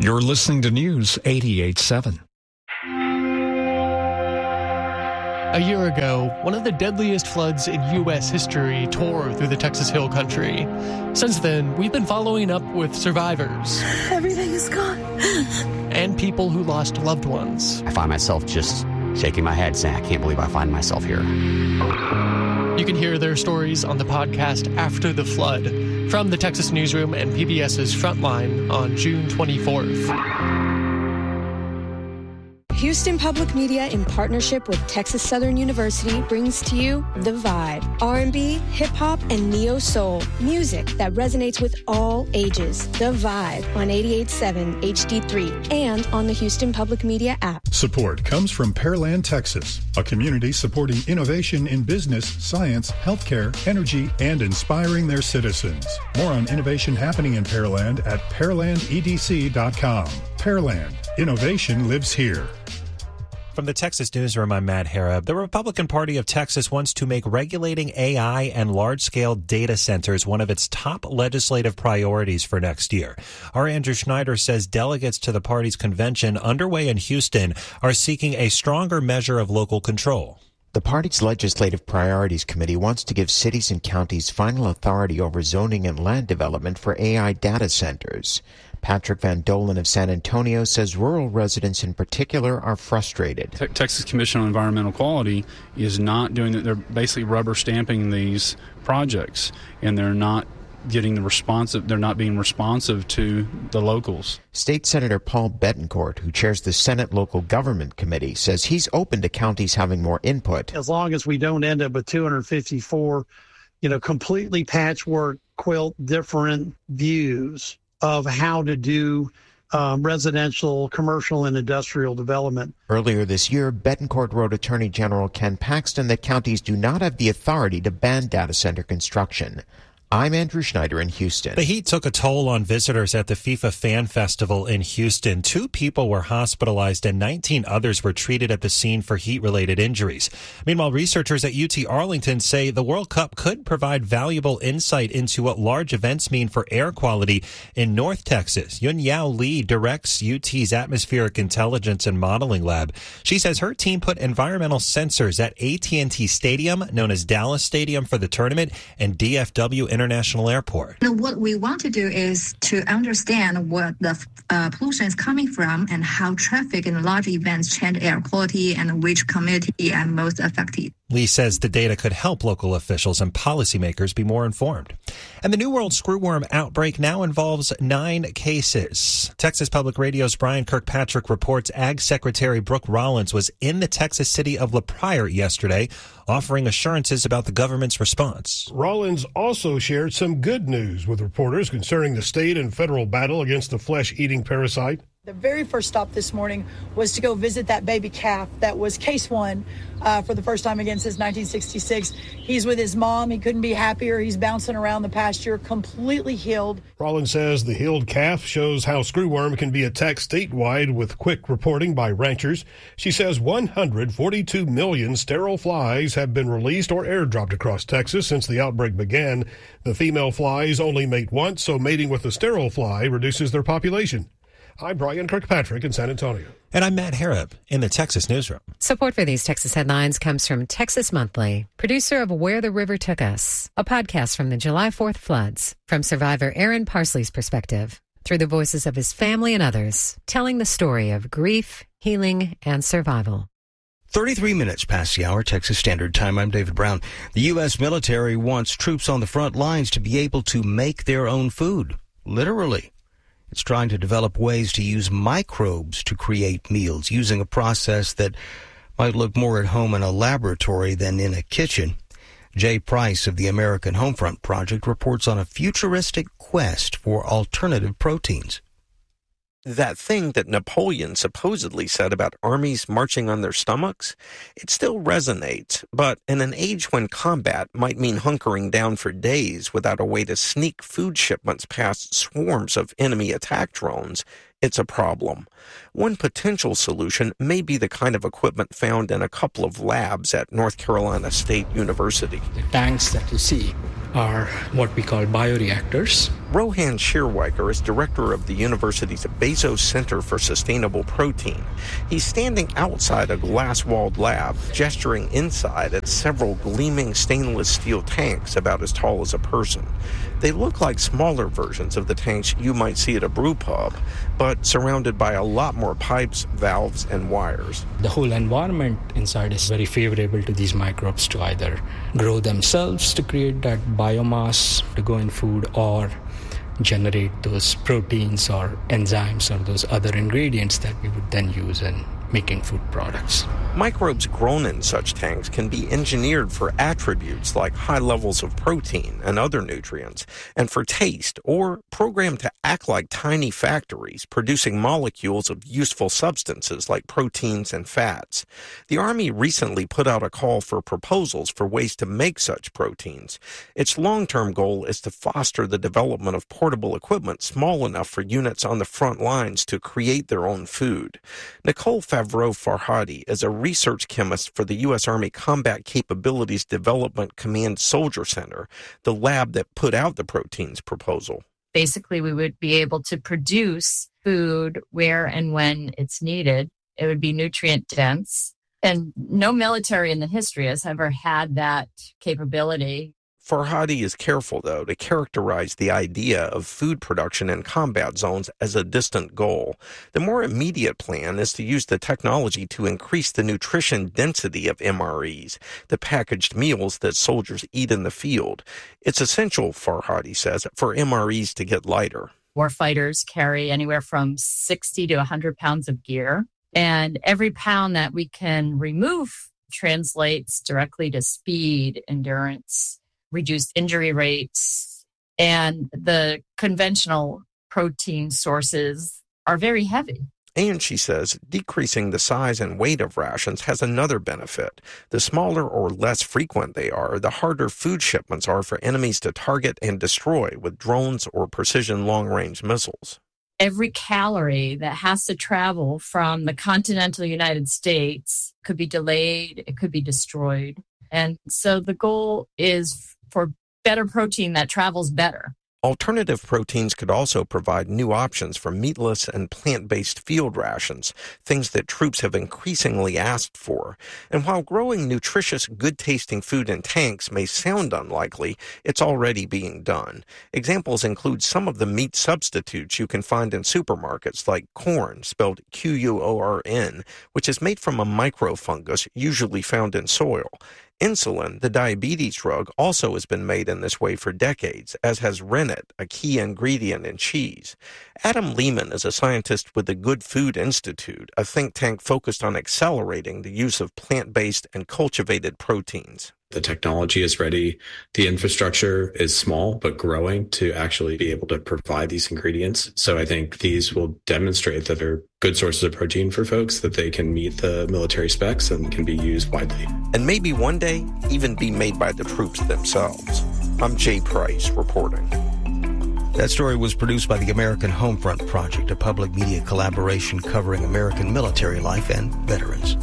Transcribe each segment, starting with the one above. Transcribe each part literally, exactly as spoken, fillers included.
You're listening to News eighty-eight point seven. A year ago, one of the deadliest floods in U S history tore through the Texas Hill Country. Since then, we've been following up with survivors. Everything is gone. And people who lost loved ones. I find myself just shaking my head saying, I can't believe I find myself here. You can hear their stories on the podcast After the Flood from the Texas Newsroom and PBS's Frontline on June twenty-fourth. Houston Public Media, in partnership with Texas Southern University, brings to you The Vibe. R and B, hip-hop, and neo-soul. Music that resonates with all ages. The Vibe on eighty-eight point seven H D three and on the Houston Public Media app. Support comes from Pearland, Texas, a community supporting innovation in business, science, healthcare, energy, and inspiring their citizens. More on innovation happening in Pearland at pearland e d c dot com. Pearland. Innovation lives here. From the Texas Newsroom, I'm Matt Harrop. The Republican Party of Texas wants to make regulating A I and large-scale data centers one of its top legislative priorities for next year. Our Andrew Schneider says delegates to the party's convention underway in Houston are seeking a stronger measure of local control. The party's Legislative Priorities Committee wants to give cities and counties final authority over zoning and land development for A I data centers. Patrick Van Dolen of San Antonio says rural residents in particular are frustrated. Te- Texas Commission on Environmental Quality is not doing that. They're basically rubber stamping these projects, and they're not getting the responsive, they're not being responsive to the locals. State Senator Paul Bettencourt, who chairs the Senate Local Government Committee, says he's open to counties having more input. As long as we don't end up with two hundred fifty-four, you know, completely patchwork quilt different views of how to do um, residential, commercial, and industrial development. Earlier this year, Bettencourt wrote Attorney General Ken Paxton that counties do not have the authority to ban data center construction. I'm Andrew Schneider in Houston. The heat took a toll on visitors at the FIFA Fan Festival in Houston. Two people were hospitalized and nineteen others were treated at the scene for heat-related injuries. Meanwhile, researchers at U T Arlington say the World Cup could provide valuable insight into what large events mean for air quality in North Texas. Yun Yao Lee directs U T's Atmospheric Intelligence and Modeling Lab. She says her team put environmental sensors at A T and T Stadium, known as Dallas Stadium for the tournament, and D F W International International Airport. What we want to do is to understand what the uh, pollution is coming from and how traffic and large events change air quality and which community are most affected. Lee says the data could help local officials and policymakers be more informed. And the New World screwworm outbreak now involves nine cases. Texas Public Radio's Brian Kirkpatrick reports Ag Secretary Brooke Rollins was in the Texas city of La Pryor yesterday, offering assurances about the government's response. Rollins also shared some good news with reporters concerning the state and federal battle against the flesh-eating parasite. The very first stop this morning was to go visit that baby calf that was case one uh, for the first time again since nineteen sixty-six. He's with his mom. He couldn't be happier. He's bouncing around the pasture, completely healed. Rollins says the healed calf shows how screwworm can be attacked statewide with quick reporting by ranchers. She says one hundred forty-two million sterile flies have been released or airdropped across Texas since the outbreak began. The female flies only mate once, so mating with the sterile fly reduces their population. I'm Brian Kirkpatrick in San Antonio. And I'm Matt Harrop in the Texas Newsroom. Support for these Texas headlines comes from Texas Monthly, producer of Where the River Took Us, a podcast from the July fourth floods, from survivor Aaron Parsley's perspective, through the voices of his family and others, telling the story of grief, healing, and survival. thirty-three minutes past the hour, Texas Standard Time. I'm David Brown. The U S military wants troops on the front lines to be able to make their own food, literally. It's trying to develop ways to use microbes to create meals using a process that might look more at home in a laboratory than in a kitchen. Jay Price of the American Homefront Project reports on a futuristic quest for alternative proteins. That thing that Napoleon supposedly said about armies marching on their stomachs, it still resonates, but in an age when combat might mean hunkering down for days without a way to sneak food shipments past swarms of enemy attack drones, it's a problem. One potential solution may be the kind of equipment found in a couple of labs at North Carolina State University. The tanks that you see are what we call bioreactors. Rohan Shearwiker is director of the university's Bezos Center for Sustainable Protein. He's standing outside a glass-walled lab, gesturing inside at several gleaming stainless steel tanks about as tall as a person. They look like smaller versions of the tanks you might see at a brew pub, but surrounded by a lot more pipes, valves, and wires. The whole environment inside is very favorable to these microbes to either grow themselves to create that biomass to go in food, or generate those proteins or enzymes or those other ingredients that we would then use in making food products. Microbes grown in such tanks can be engineered for attributes like high levels of protein and other nutrients, and for taste, or programmed to act like tiny factories, producing molecules of useful substances like proteins and fats. The Army recently put out a call for proposals for ways to make such proteins. Its long-term goal is to foster the development of portable equipment small enough for units on the front lines to create their own food. Nicole Favreau Farhadi is a research chemist for the U S. Army Combat Capabilities Development Command Soldier Center, the lab that put out the proteins proposal. Basically, we would be able to produce food where and when it's needed. It would be nutrient dense. And no military in the history has ever had that capability. Farhadi is careful, though, to characterize the idea of food production in combat zones as a distant goal. The more immediate plan is to use the technology to increase the nutrition density of M R Es, the packaged meals that soldiers eat in the field. It's essential, Farhadi says, for M R Es to get lighter. Warfighters carry anywhere from sixty to one hundred pounds of gear, and every pound that we can remove translates directly to speed, endurance, reduced injury rates, and the conventional protein sources are very heavy. And she says decreasing the size and weight of rations has another benefit. The smaller or less frequent they are, the harder food shipments are for enemies to target and destroy with drones or precision long-range missiles. Every calorie that has to travel from the continental United States could be delayed, it could be destroyed. And so the goal is for better protein that travels better. Alternative proteins could also provide new options for meatless and plant-based field rations, things that troops have increasingly asked for. And while growing nutritious, good-tasting food in tanks may sound unlikely, it's already being done. Examples include some of the meat substitutes you can find in supermarkets, like corn, spelled Q U O R N, which is made from a microfungus usually found in soil. Insulin, the diabetes drug, also has been made in this way for decades, as has rennet, a key ingredient in cheese. Adam Lehman is a scientist with the Good Food Institute, a think tank focused on accelerating the use of plant-based and cultivated proteins. The technology is ready. The infrastructure is small but growing to actually be able to provide these ingredients. So I think these will demonstrate that they're good sources of protein for folks, that they can meet the military specs and can be used widely. And maybe one day even be made by the troops themselves. I'm Jay Price reporting. That story was produced by the American Homefront Project, a public media collaboration covering American military life and veterans.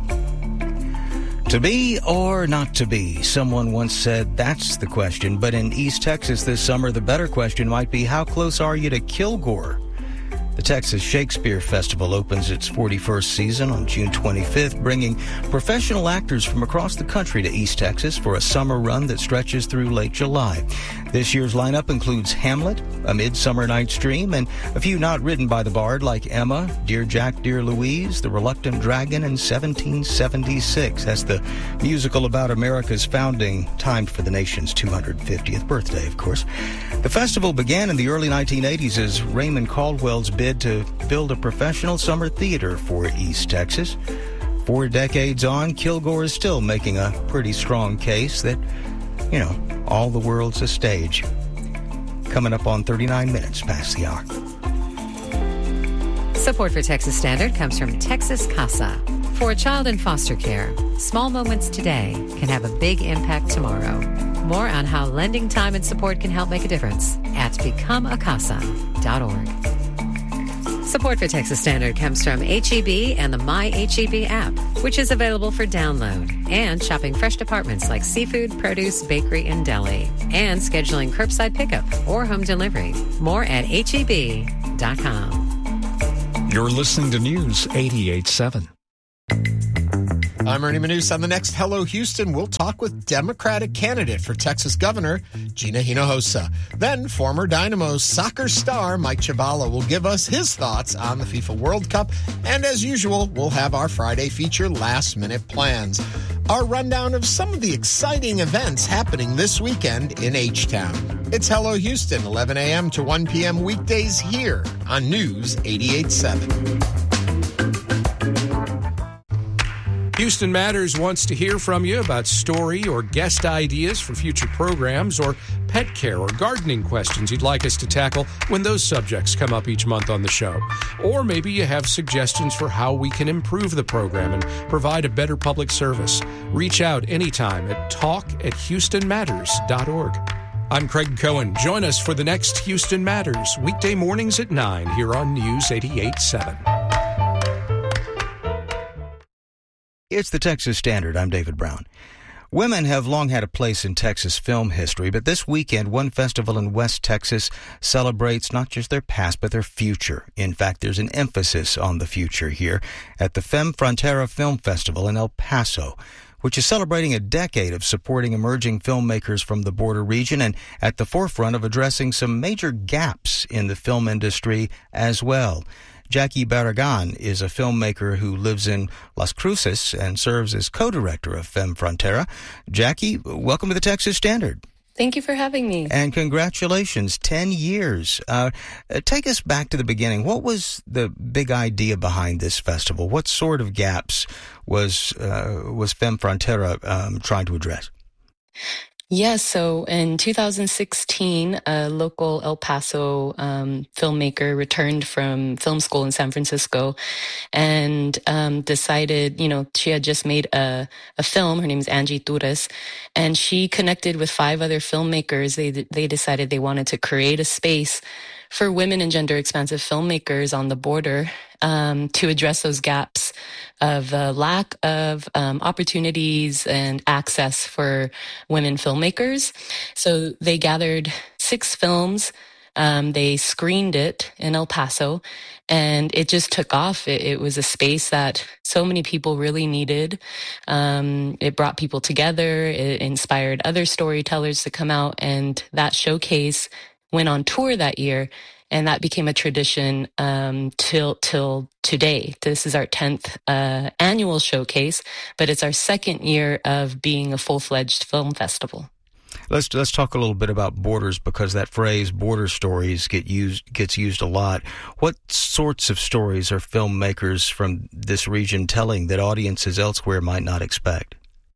To be or not to be? Someone once said that's the question, but in East Texas this summer, the better question might be, how close are you to Kilgore? The Texas Shakespeare Festival opens its forty-first season on June twenty-fifth, bringing professional actors from across the country to East Texas for a summer run that stretches through late July. This year's lineup includes Hamlet, A Midsummer Night's Dream, and a few not written by the bard like Emma, Dear Jack, Dear Louise, The Reluctant Dragon, and seventeen seventy-six. That's the musical about America's founding, timed for the nation's two hundred fiftieth birthday, of course. The festival began in the early nineteen eighties as Raymond Caldwell's bid to build a professional summer theater for East Texas. Four decades on, Kilgore is still making a pretty strong case that, you know, all the world's a stage. Coming up on thirty-nine minutes past the hour. Support for Texas Standard comes from Texas Casa. For a child in foster care, small moments today can have a big impact tomorrow. More on how lending time and support can help make a difference at become a casa dot org. Support for Texas Standard comes from H E B and the My H E B app, which is available for download, and shopping fresh departments like seafood, produce, bakery, and deli, and scheduling curbside pickup or home delivery. More at H E B dot com. You're listening to News eighty-eight point seven. I'm Ernie Manous. On the next Hello Houston, we'll talk with Democratic candidate for Texas Governor Gina Hinojosa. Then former Dynamo soccer star Mike Chabala will give us his thoughts on the FIFA World Cup. And as usual, we'll have our Friday feature Last Minute Plans. Our rundown of some of the exciting events happening this weekend in H-Town. It's Hello Houston, eleven a.m. to one p.m. weekdays here on News eighty-eight point seven. Houston Matters wants to hear from you about story or guest ideas for future programs, or pet care or gardening questions you'd like us to tackle when those subjects come up each month on the show. Or maybe you have suggestions for how we can improve the program and provide a better public service. Reach out anytime at talk at houston matters dot org. I'm Craig Cohen. Join us for the next Houston Matters, weekday mornings at nine here on News eighty-eight point seven. It's the Texas Standard. I'm David Brown. Women have long had a place in Texas film history, but this weekend, one festival in West Texas celebrates not just their past, but their future. In fact, there's an emphasis on the future here at the Femme Frontera Film Festival in El Paso, which is celebrating a decade of supporting emerging filmmakers from the border region and at the forefront of addressing some major gaps in the film industry as well. Jackie Barragan is a filmmaker who lives in Las Cruces and serves as co-director of Femme Frontera. Jackie, welcome to the Texas Standard. Thank you for having me. And congratulations, ten years. Uh, take us back to the beginning. What was the big idea behind this festival? What sort of gaps was uh, was Femme Frontera um, trying to address? Yes, so in two thousand sixteen, a local El Paso um, filmmaker returned from film school in San Francisco and um, decided, you know, she had just made a, a film. Her name is Angie Torres, and she connected with five other filmmakers. They they decided they wanted to create a space for women and gender-expansive filmmakers on the border um, to address those gaps of uh, lack of um, opportunities and access for women filmmakers. So they gathered six films. Um, they screened it in El Paso, and it just took off. It, it was a space that so many people really needed. Um, it brought people together. It inspired other storytellers to come out, and that showcase went on tour that year, and that became a tradition um, till till today. This is our tenth uh, annual showcase, but it's our second year of being a full-fledged film festival. Let's let's talk a little bit about borders, because that phrase "border stories" get used gets used a lot. What sorts of stories are filmmakers from this region telling that audiences elsewhere might not expect?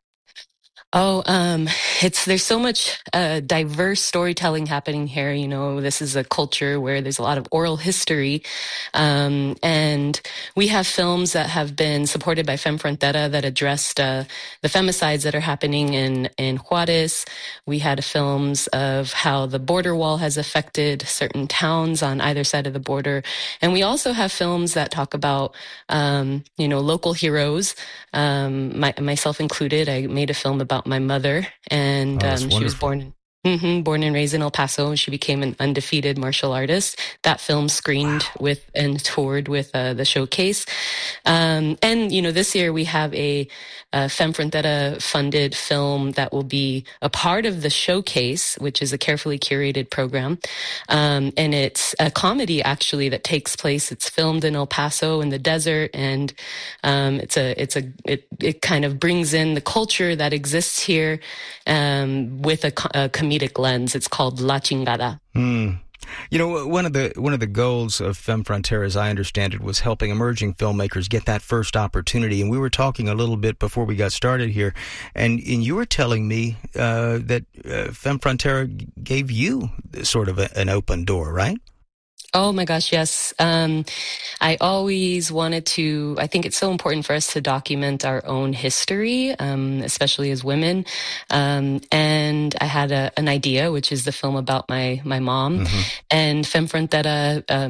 Oh, um, it's, there's so much, uh, diverse storytelling happening here. You know, this is a culture where there's a lot of oral history. Um, and we have films that have been supported by Femme Frontera that addressed, uh, the femicides that are happening in, in Juarez. We had films of how the border wall has affected certain towns on either side of the border. And we also have films that talk about, um, you know, local heroes, um, my, myself included. I made a film about my mother, and oh, um, she was born in Mm-hmm. Born and raised in El Paso, and she became an undefeated martial artist. That film screened wow. with and toured with uh, the showcase. Um, and, you know, this year we have a, a Femme Frontera funded film that will be a part of the showcase, which is a carefully curated program. Um, and it's a comedy, actually, that takes place. It's filmed in El Paso in the desert, and um, it's a, it's a, it, it kind of brings in the culture that exists here um, with a, a comedic lens. It's called La Chingada. Mm. You know, one of the one of the goals of Femme Frontera, as I understand it, was helping emerging filmmakers get that first opportunity. And we were talking a little bit before we got started here, and, and you were telling me uh, that uh, Femme Frontera gave you sort of a, an open door, right? Oh my gosh, yes. Um, I always wanted to, I think it's so important for us to document our own history, um, especially as women. Um, and I had a, an idea, which is the film about my, my mom. Mm-hmm. And Femme Frontera, um,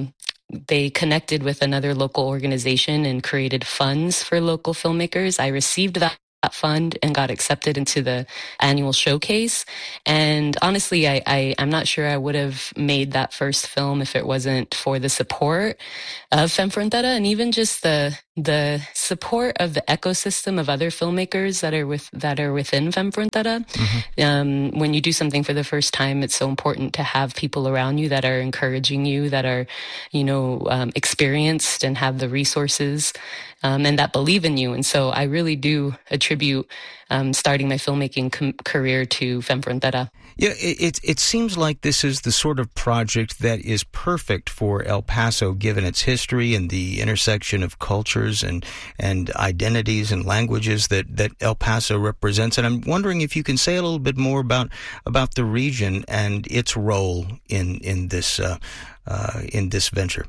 they connected with another local organization and created funds for local filmmakers. I received that fund and got accepted into the annual showcase. And honestly, I, I, I'm not sure I would have made that first film if it wasn't for the support of Femme Frontera, and even just the the support of the ecosystem of other filmmakers that are with that are within Femme Frontera. Mm-hmm. Um, when you do something for the first time, it's so important to have people around you that are encouraging you, that are, you know, um, experienced and have the resources um, and that believe in you. And so I really do attribute um, starting my filmmaking com- career to Femme Frontera. Yeah, it, it it seems like this is the sort of project that is perfect for El Paso, given its history and the intersection of cultures and and identities and languages that, that El Paso represents. And I'm wondering if you can say a little bit more about about the region and its role in in this uh, uh, in this venture.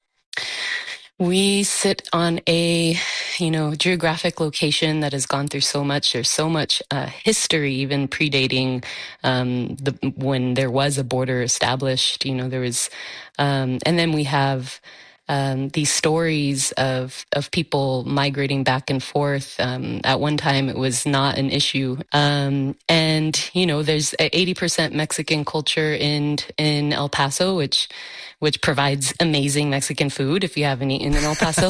We sit on a, you know, geographic location that has gone through so much. There's so much uh, history, even predating um, the when there was a border established. You know, there was, um, and then we have um, these stories of of people migrating back and forth. Um, at one time, it was not an issue, um, and you know, there's eighty percent Mexican culture in in El Paso, which. which provides amazing Mexican food if you haven't eaten in El Paso.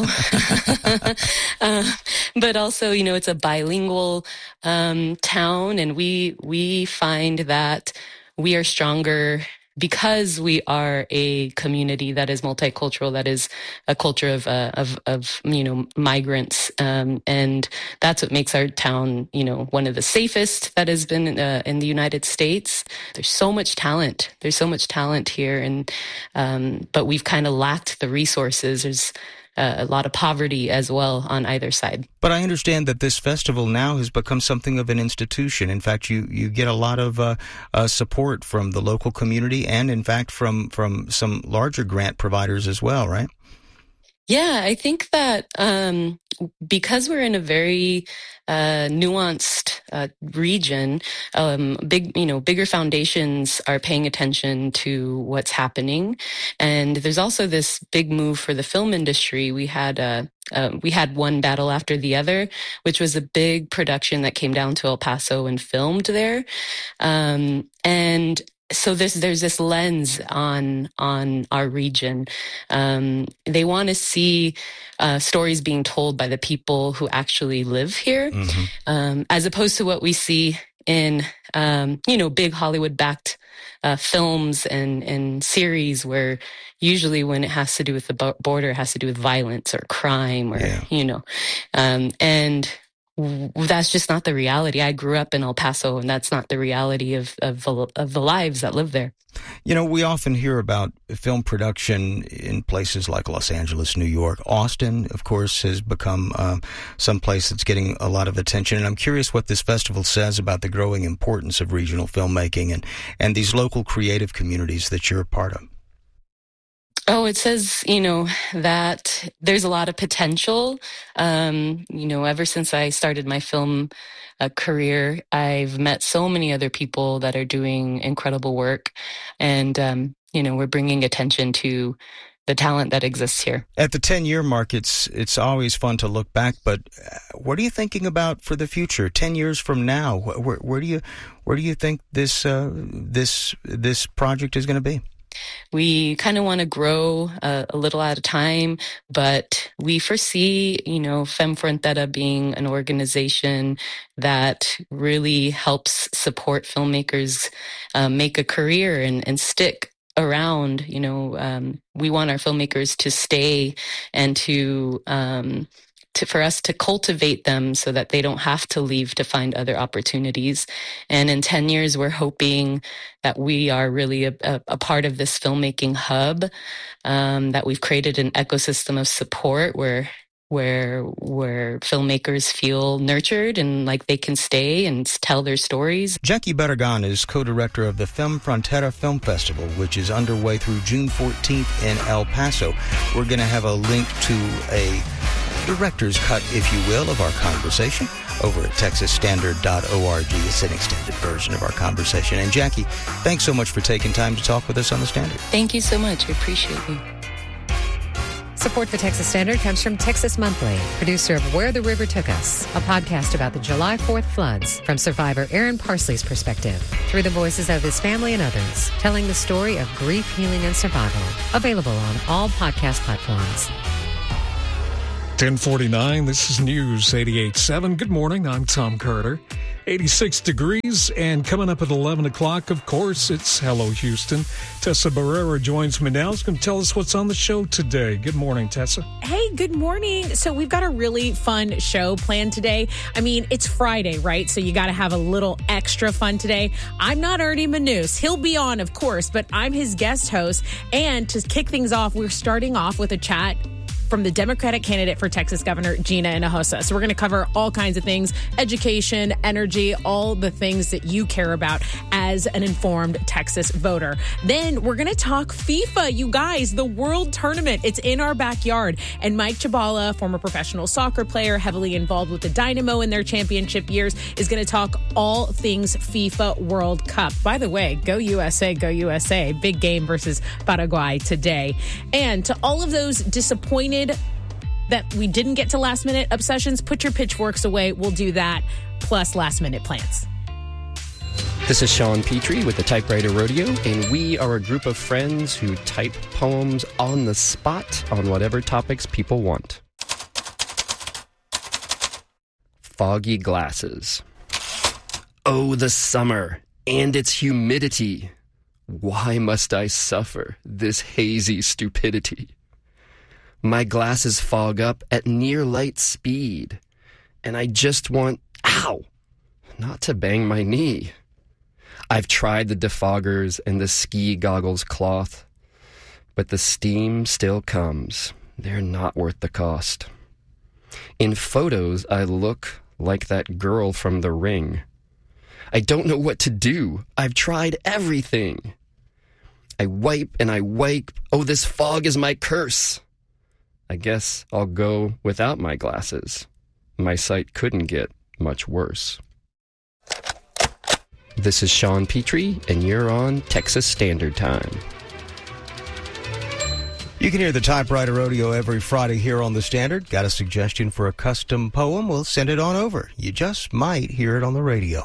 uh, but also, you know, it's a bilingual um, town, and we we find that we are stronger because we are a community that is multicultural, that is a culture of uh, of, of you know migrants, um, and that's what makes our town, you know, one of the safest that has been uh, in the United States. There's so much talent. There's so much talent here, and um, but we've kind of lacked the resources. There's Uh, a lot of poverty as well on either side. But I understand that this festival now has become something of an institution. In fact, you, you get a lot of uh, uh, support from the local community and, in fact, from, from some larger grant providers as well, right? Yeah, I think that um, because we're in a very uh, nuanced uh, region, um, big, you know, bigger foundations are paying attention to what's happening, and there's also this big move for the film industry. We had a uh, we had One Battle After the Other, which was a big production that came down to El Paso and filmed there, um, and. So there's there's this lens on on our region. Um, they want to see uh, stories being told by the people who actually live here, mm-hmm. um, as opposed to what we see in um, you know big Hollywood-backed uh, films and and series, where usually when it has to do with the border, it has to do with violence or crime, or yeah. you know, um, and. That's just not the reality. I grew up in El Paso, and that's not the reality of, of, the, of the lives that live there. You know, we often hear about film production in places like Los Angeles, New York. Austin, of course, has become uh, some place that's getting a lot of attention. And I'm curious what this festival says about the growing importance of regional filmmaking and, and these local creative communities that you're a part of. Oh, it says, you know, that there's a lot of potential. Um, you know, ever since I started my film uh, career, I've met so many other people that are doing incredible work. And, um, you know, we're bringing attention to the talent that exists here. At the ten-year mark, it's it's always fun to look back. But what are you thinking about for the future? Ten years from now, where, where do you where do you think this uh, this this project is going to be? We kind of want to grow uh, a little at a time, but we foresee, you know, Femme Frontera being an organization that really helps support filmmakers uh, make a career and, and stick around. You know, um, we want our filmmakers to stay and to... Um, To, for us to cultivate them so that they don't have to leave to find other opportunities. And in ten years, we're hoping that we are really a, a, a part of this filmmaking hub, um, that we've created an ecosystem of support where where where filmmakers feel nurtured and like they can stay and tell their stories. Jackie Barragan is co-director of the Femme Frontera Film Festival, which is underway through June fourteenth in El Paso. We're going to have a link to a director's cut, if you will, of our conversation over at texas standard dot org. It's an extended version of our conversation. And Jackie, thanks so much for taking time to talk with us on The Standard. Thank you so much. I appreciate you. Support for Texas Standard comes from Texas Monthly, producer of Where the River Took Us, a podcast about the July fourth floods from survivor Aaron Parsley's perspective, through the voices of his family and others, telling the story of grief, healing, and survival. Available on all podcast platforms. ten forty-nine, this is News eighty-eight point seven. Good morning, I'm Tom Carter. eighty-six degrees, and coming up at eleven o'clock, of course, it's Hello Houston. Tessa Barrera joins me now. She's going to tell us what's on the show today. Good morning, Tessa. Hey, good morning. So we've got a really fun show planned today. I mean, it's Friday, right? So you got to have a little extra fun today. I'm not Ernie Manous. He'll be on, of course, but I'm his guest host. And to kick things off, we're starting off with a chat from the Democratic candidate for Texas Governor, Gina Hinojosa. So we're going to cover all kinds of things, education, energy, all the things that you care about as an informed Texas voter. Then we're going to talk FIFA, you guys, the World Tournament. It's in our backyard. And Mike Chabala, former professional soccer player, heavily involved with the Dynamo in their championship years, is going to talk all things FIFA World Cup. By the way, go U S A, go U S A. Big game versus Paraguay today. And to all of those disappointed that we didn't get to last minute obsessions, put your pitchforks away. We'll do that, plus last minute plans. This is Sean Petrie with the Typewriter Rodeo, and we are a group of friends who type poems on the spot on whatever topics people want. Foggy glasses. Oh, the summer and its humidity. Why must I suffer this hazy stupidity? My glasses fog up at near light speed, and I just want, ow, not to bang my knee. I've tried the defoggers and the ski goggles cloth, but the steam still comes. They're not worth the cost. In photos, I look like that girl from The Ring. I don't know what to do. I've tried everything. I wipe and I wipe. Oh, this fog is my curse. I guess I'll go without my glasses. My sight couldn't get much worse. This is Sean Petrie, and you're on Texas Standard Time. You can hear the Typewriter Rodeo every Friday here on the Standard. Got a suggestion for a custom poem? We'll send it on over. You just might hear it on the radio.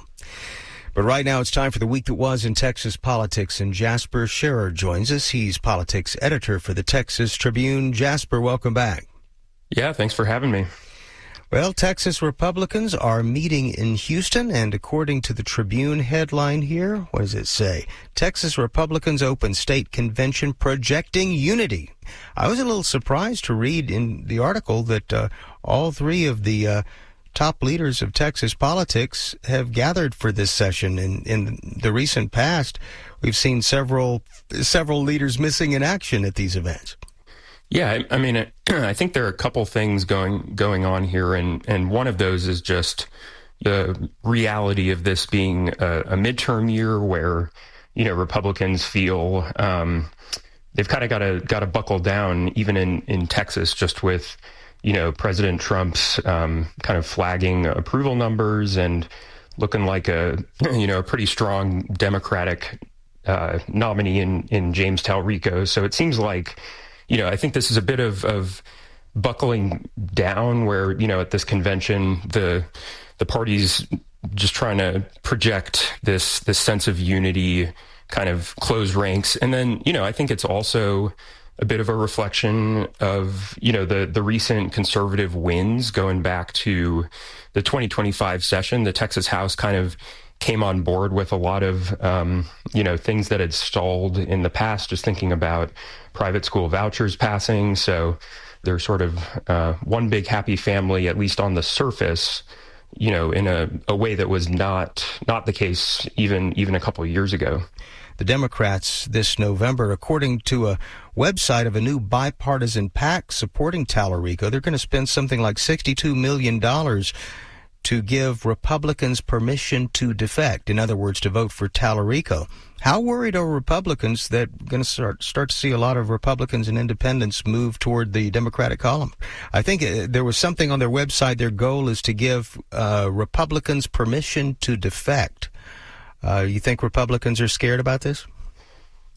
But right now it's time for the week that was in Texas politics, and Jasper Scherer joins us. He's politics editor for the Texas Tribune. Jasper, welcome back. Yeah, thanks for having me. Well, Texas Republicans are meeting in Houston, and according to the Tribune headline here, what does it say? Texas Republicans open state convention projecting unity. I was a little surprised to read in the article that uh, all three of the uh, top leaders of Texas politics have gathered for this session. In, in the recent past, we've seen several several leaders missing in action at these events. Yeah, I, I mean, I think there are a couple things going going on here, and, and one of those is just the reality of this being a, a midterm year where, you know, Republicans feel um, they've kind of got to got to buckle down, even in, in Texas, just with, you know, President Trump's um, kind of flagging approval numbers and looking like a, you know, a pretty strong Democratic uh, nominee in, in James Talrico. So it seems like, you know, I think this is a bit of, of buckling down where, you know, at this convention, the the party's just trying to project this this sense of unity, kind of close ranks. And then, you know, I think it's also a bit of a reflection of, you know, the, the recent conservative wins going back to the twenty twenty-five session. The Texas House kind of came on board with a lot of, um, you know, things that had stalled in the past, just thinking about private school vouchers passing. So they're sort of uh, one big happy family, at least on the surface, you know, in a, a way that was not not the case even even a couple of years ago. The Democrats this November, according to a website of a new bipartisan PAC supporting Talarico, they're going to spend something like sixty-two million dollars to give Republicans permission to defect. In other words, to vote for Talarico. How worried are Republicans that we're going to start, start to see a lot of Republicans and independents move toward the Democratic column? I think uh, there was something on their website. Their goal is to give uh, Republicans permission to defect. Uh, you think Republicans are scared about this?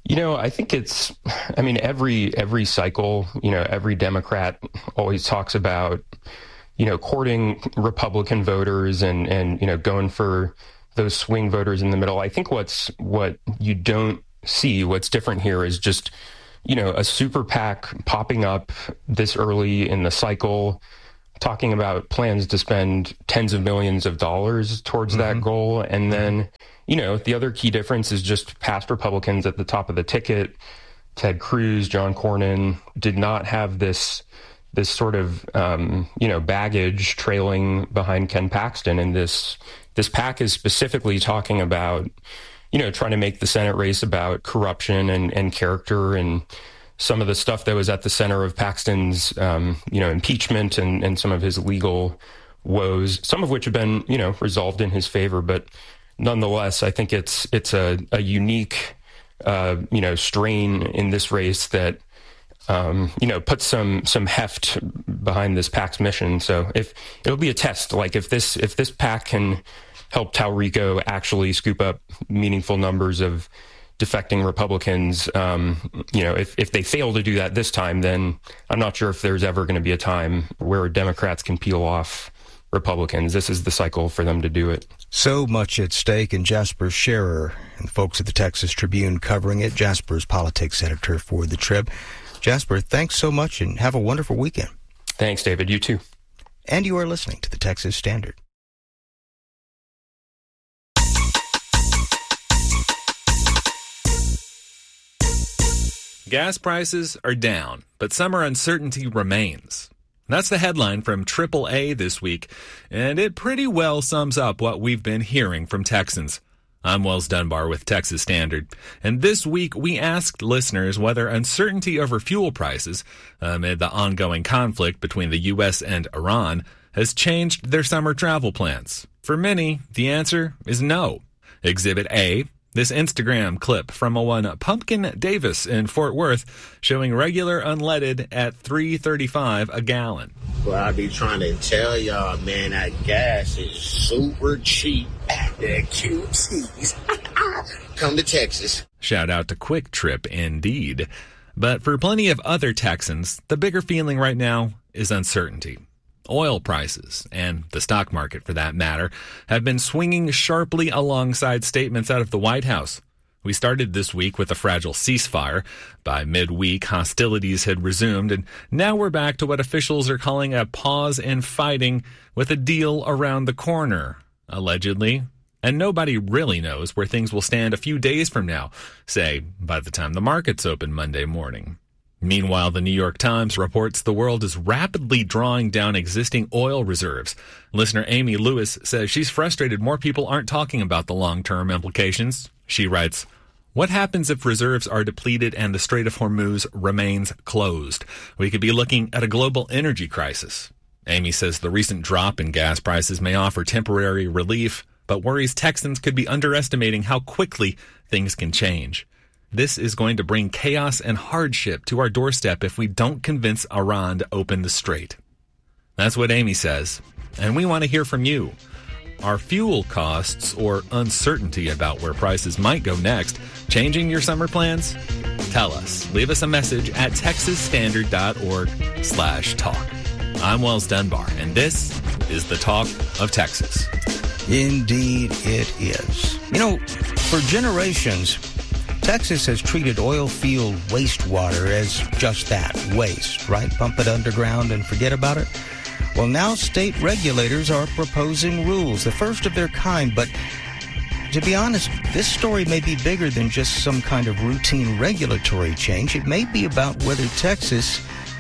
You know, I think it's, I mean, every every cycle, you know, every Democrat always talks about, you know, courting Republican voters and, and you know, going for those swing voters in the middle. I think what's what you don't see, what's different here is just, you know, a super PAC popping up this early in the cycle, talking about plans to spend tens of millions of dollars towards mm-hmm. that goal. And then, you know, the other key difference is just past Republicans at the top of the ticket, Ted Cruz, John Cornyn, did not have this this sort of, um, you know, baggage trailing behind Ken Paxton. And this this PAC is specifically talking about, you know, trying to make the Senate race about corruption and, and character and some of the stuff that was at the center of Paxton's, um, you know, impeachment and, and some of his legal woes, some of which have been, you know, resolved in his favor. But nonetheless, I think it's it's a, a unique, uh, you know, strain in this race that, um, you know, puts some some heft behind this PAC's mission. So if it'll be a test, like if this if this PAC can help Talrico actually scoop up meaningful numbers of defecting Republicans, um, you know, if, if they fail to do that this time, then I'm not sure if there's ever going to be a time where Democrats can peel off Republicans. This is the cycle for them to do it. So much at stake, and Jasper Scherer and the folks at the Texas Tribune covering it. Jasper's politics editor for the Trib. Jasper, thanks so much and have a wonderful weekend. Thanks, David. You too. And you are listening to the Texas Standard. Gas prices are down, but summer uncertainty remains. That's the headline from triple A this week, and it pretty well sums up what we've been hearing from Texans. I'm Wells Dunbar with Texas Standard, and this week we asked listeners whether uncertainty over fuel prices amid the ongoing conflict between the U S and Iran has changed their summer travel plans. For many, the answer is no. Exhibit A, this Instagram clip from a one Pumpkin Davis in Fort Worth showing regular unleaded at three thirty-five a gallon. Well, I be trying to tell y'all, man, that gas is super cheap at the Q Cs. Come to Texas. Shout out to Quick Trip, indeed. But for plenty of other Texans, the bigger feeling right now is uncertainty. Oil prices, and the stock market for that matter, have been swinging sharply alongside statements out of the White House. We started this week with a fragile ceasefire. By midweek, hostilities had resumed, and now we're back to what officials are calling a pause in fighting with a deal around the corner, allegedly. And nobody really knows where things will stand a few days from now, say, by the time the markets open Monday morning. Meanwhile, the New York Times reports the world is rapidly drawing down existing oil reserves. Listener Amy Lewis says she's frustrated more people aren't talking about the long-term implications. She writes, "What happens if reserves are depleted and the Strait of Hormuz remains closed? We could be looking at a global energy crisis." Amy says the recent drop in gas prices may offer temporary relief, but worries Texans could be underestimating how quickly things can change. This is going to bring chaos and hardship to our doorstep if we don't convince Iran to open the strait. That's what Amy says, and we want to hear from you. Are fuel costs or uncertainty about where prices might go next changing your summer plans? Tell us. Leave us a message at texasstandard.org slash talk. I'm Wells Dunbar, and this is the Talk of Texas. Indeed it is. You know, for generations, Texas has treated oil field wastewater as just that, waste, right? Pump it underground and forget about it. Well, now state regulators are proposing rules, the first of their kind, but to be honest, this story may be bigger than just some kind of routine regulatory change. It may be about whether Texas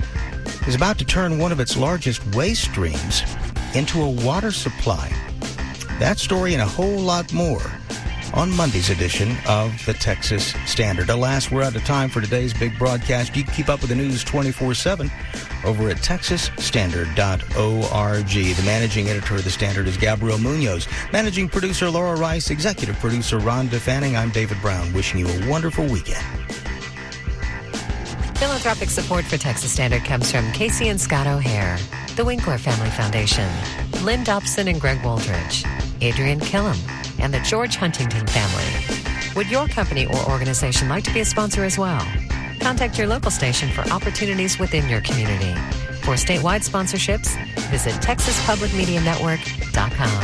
is about to turn one of its largest waste streams into a water supply. That story and a whole lot more on Monday's edition of the Texas Standard. Alas, we're out of time for today's big broadcast. You can keep up with the news twenty-four seven over at texas standard dot org. The managing editor of the Standard is Gabriel Munoz. Managing producer Laura Rice. Executive producer Ron DeFanning. I'm David Brown, wishing you a wonderful weekend. Philanthropic support for Texas Standard comes from Casey and Scott O'Hare, the Winkler Family Foundation, Lynn Dobson and Greg Waldridge, Adrian Killam, and the George Huntington family. Would your company or organization like to be a sponsor as well? Contact your local station for opportunities within your community. For statewide sponsorships, visit texas public media network dot com.